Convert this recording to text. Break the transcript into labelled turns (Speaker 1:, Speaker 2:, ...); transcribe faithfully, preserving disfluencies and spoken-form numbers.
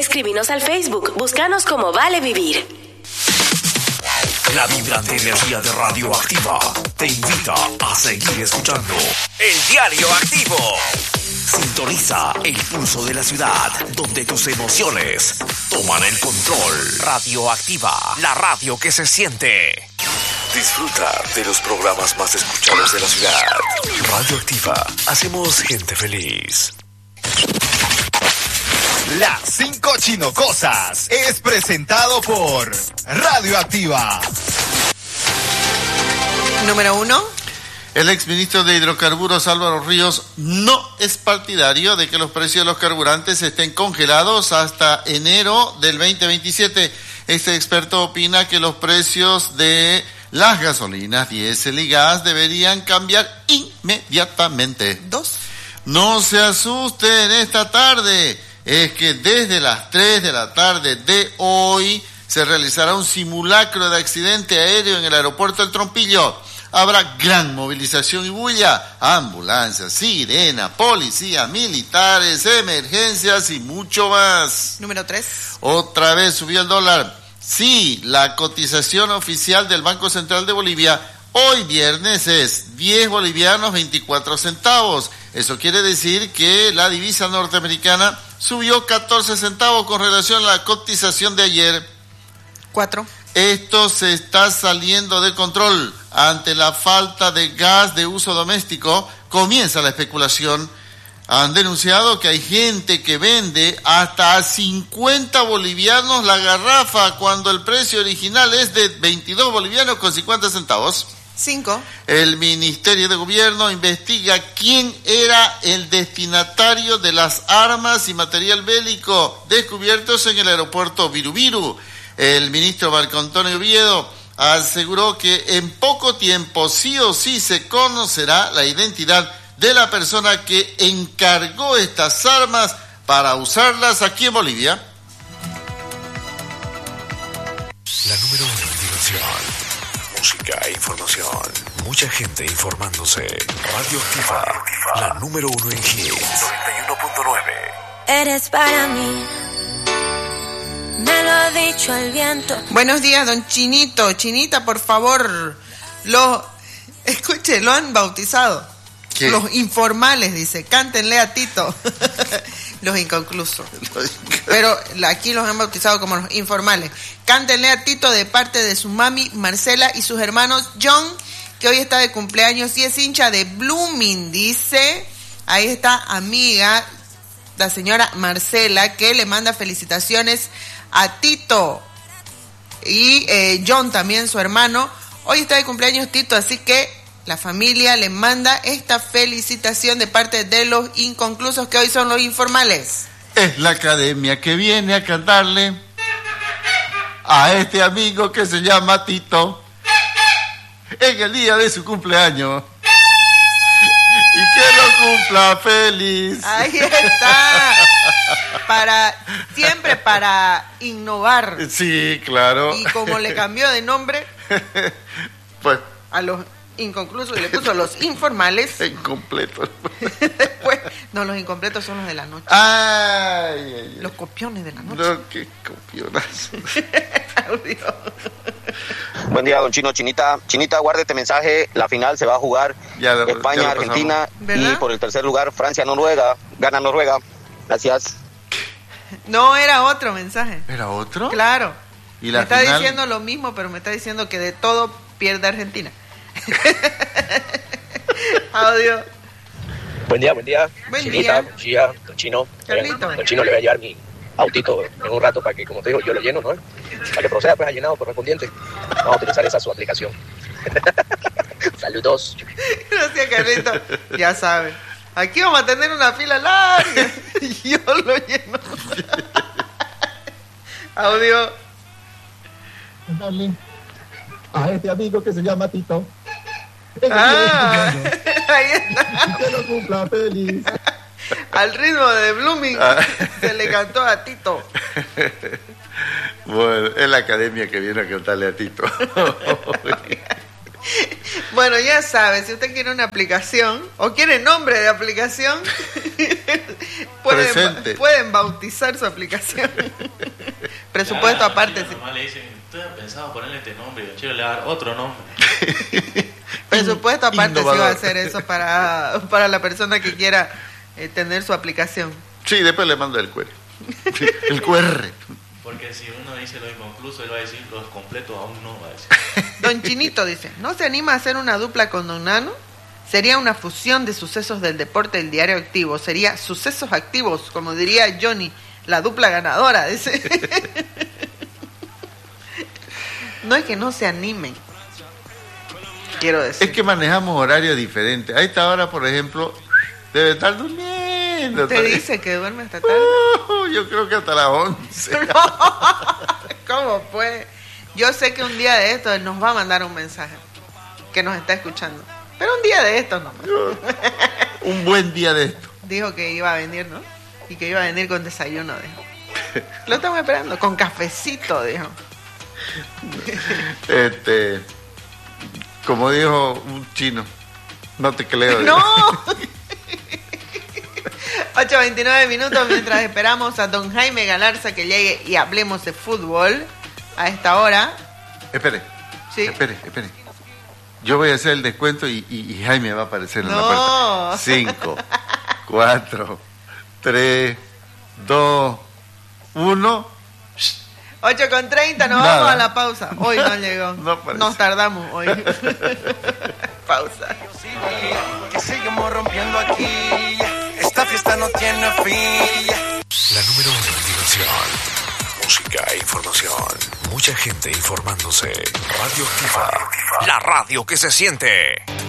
Speaker 1: Escríbenos al Facebook, búscanos como Vale Vivir.
Speaker 2: La vibrante energía de Radioactiva te invita a seguir escuchando El Diario Activo. Sintoniza el pulso de la ciudad, donde tus emociones toman el control. Radioactiva, la radio que se siente. Disfruta de los programas más escuchados de la ciudad. Radioactiva, hacemos gente feliz.
Speaker 3: Las cinco chinocosas es presentado por Radioactiva.
Speaker 4: Número uno.
Speaker 5: El exministro de Hidrocarburos Álvaro Ríos no es partidario de que los precios de los carburantes estén congelados hasta enero del veinte veintisiete. Este experto opina que los precios de las gasolinas, diésel y gas deberían cambiar inmediatamente.
Speaker 4: Dos.
Speaker 5: No se asusten esta tarde. Es que desde las tres de la tarde de hoy se realizará un simulacro de accidente aéreo en el aeropuerto del Trompillo. Habrá gran movilización y bulla, ambulancias, sirena, policía, militares, emergencias y mucho más.
Speaker 4: Número tres.
Speaker 5: Otra vez subió el dólar. Sí, la cotización oficial del Banco Central de Bolivia hoy viernes es diez bolivianos veinticuatro centavos. Eso quiere decir que la divisa norteamericana subió catorce centavos con relación a la cotización de ayer.
Speaker 4: Cuatro.
Speaker 5: Esto se está saliendo de control. Ante la falta de gas de uso doméstico, comienza la especulación. Han denunciado que hay gente que vende hasta a cincuenta bolivianos la garrafa cuando el precio original es de veintidós bolivianos con cincuenta centavos.
Speaker 4: Cinco.
Speaker 5: El Ministerio de Gobierno investiga quién era el destinatario de las armas y material bélico descubiertos en el aeropuerto Virubiru. El ministro Marco Antonio Oviedo aseguró que en poco tiempo sí o sí se conocerá la identidad de la persona que encargó estas armas para usarlas aquí en Bolivia.
Speaker 2: La número uno en diversión, música e información. Mucha gente informándose. Radioactiva, la número uno en hits. noventa y uno punto nueve.
Speaker 6: Eres para mí, me lo ha dicho el viento.
Speaker 4: Buenos días, don Chinito. Chinita, por favor, lo, escuche, lo han bautizado.
Speaker 5: ¿Qué?
Speaker 4: Los informales, dice, cántenle a Tito. Los inconclusos. Pero aquí los han bautizado como los informales. Cántenle a Tito de parte de su mami Marcela y sus hermanos John, que hoy está de cumpleaños y es hincha de Blooming, dice. Ahí está, amiga, la señora Marcela, que le manda felicitaciones a Tito. Y eh, John también, su hermano. Hoy está de cumpleaños Tito, así que la familia le manda esta felicitación de parte de los inconclusos, que hoy son los informales.
Speaker 5: Es la academia que viene a cantarle a este amigo que se llama Tito en el día de su cumpleaños. Y que lo cumpla feliz.
Speaker 4: Ahí está. Para, siempre para innovar.
Speaker 5: Sí, claro.
Speaker 4: Y como le cambió de nombre
Speaker 5: pues
Speaker 4: a los inconclusos y le puso los informales.
Speaker 5: Incompleto.
Speaker 4: Después, no, los incompletos son los de la noche.
Speaker 5: Ay, ay, ay.
Speaker 4: Los copiones de la noche.
Speaker 5: No, qué copionazo.
Speaker 4: Audio.
Speaker 7: Buen día, don Chino, Chinita. Chinita, guarde este mensaje. La final se va a jugar
Speaker 5: Ya lo-
Speaker 7: España,
Speaker 5: ya lo
Speaker 7: Argentina.
Speaker 4: ¿Verdad?
Speaker 7: Y por el tercer lugar, Francia, Noruega. Gana Noruega. Gracias.
Speaker 4: No, era otro mensaje.
Speaker 5: ¿Era otro?
Speaker 4: Claro.
Speaker 5: ¿Y la
Speaker 4: me está
Speaker 5: final?
Speaker 4: diciendo lo mismo, pero me está diciendo que de todo pierde Argentina. Audio.
Speaker 8: Buen día, buen día.
Speaker 4: Buen
Speaker 8: Chinita,
Speaker 4: día.
Speaker 8: buen día, don Chino.
Speaker 4: Carlito.
Speaker 8: Don Chino le voy a llevar mi autito en un rato para que, como te digo, yo lo lleno, ¿no? Para que proceda pues al llenado correspondiente. Vamos a utilizar esa su aplicación. Saludos.
Speaker 4: Gracias, Carlito. Ya saben. Aquí vamos a tener una fila larga. Yo lo lleno. Audio.
Speaker 9: Darle a este amigo que se llama Tito.
Speaker 4: Ah, ahí está.
Speaker 9: Que lo cumpla feliz.
Speaker 4: Al ritmo de Blooming se le cantó a Tito.
Speaker 5: Bueno, es la academia que viene a cantarle a Tito.
Speaker 4: Bueno, ya sabe, si usted quiere una aplicación o quiere nombre de aplicación, pueden, pueden bautizar su aplicación. Presupuesto
Speaker 10: claro,
Speaker 4: aparte.
Speaker 10: Sí. Nomás le dicen, ¿tú has pensado ponerle este nombre? Y el chico le va a dar otro nombre.
Speaker 4: Presupuesto aparte si va a hacer eso para, para la persona que quiera eh, tener su aplicación.
Speaker 5: Sí, después le manda el Q R. El Q R.
Speaker 10: Porque si uno dice lo inconcluso, él va a decir los completos aún no va a decir.
Speaker 4: Don Chinito dice, ¿no se anima a hacer una dupla con Don Nano? Sería una fusión de sucesos del deporte del diario activo. Sería sucesos activos, como diría Johnny, la dupla ganadora. Dice. No es que no se animen. Quiero decir.
Speaker 5: Es que manejamos horarios diferentes. A esta hora, por ejemplo, debe estar durmiendo.
Speaker 4: ¿Usted dice que duerme hasta tarde?
Speaker 5: Uh, yo creo que hasta las once.
Speaker 4: ¿Cómo fue? Yo sé que un día de esto él nos va a mandar un mensaje que nos está escuchando. Pero un día de esto nomás.
Speaker 5: Un buen día de esto.
Speaker 4: Dijo que iba a venir, ¿no? Y que iba a venir con desayuno, dijo. Lo estamos esperando, con cafecito, dijo.
Speaker 5: Este, como dijo un chino, no te creo.
Speaker 4: ¡No! ocho veintinueve minutos mientras esperamos a don Jaime Galarza que llegue y hablemos de fútbol a esta hora.
Speaker 5: Espere.
Speaker 4: Sí.
Speaker 5: Espere, espere. Yo voy a hacer el descuento y, y, y Jaime va a aparecer en
Speaker 4: no.
Speaker 5: la puerta. Cinco, cuatro, tres, dos, uno.
Speaker 4: ocho con treinta, nos
Speaker 5: Nada.
Speaker 4: vamos a la pausa. Hoy no llegó.
Speaker 5: No parece.
Speaker 4: Nos tardamos hoy. Pausa.
Speaker 11: Que seguimos rompiendo aquí. Esta fiesta no tiene fin.
Speaker 2: La número uno en diversión, música e información. Mucha gente informándose. Radio Activa, la radio que se siente.